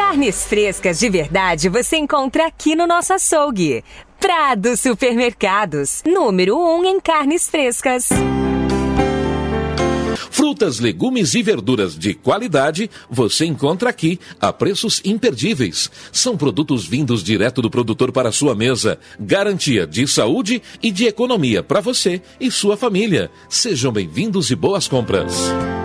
Carnes frescas de verdade você encontra aqui no nosso açougue. Prado Supermercados, número 1 em carnes frescas. Frutas, legumes e verduras de qualidade você encontra aqui a preços imperdíveis. São produtos vindos direto do produtor para a sua mesa. Garantia de saúde e de economia para você e sua família. Sejam bem-vindos e boas compras.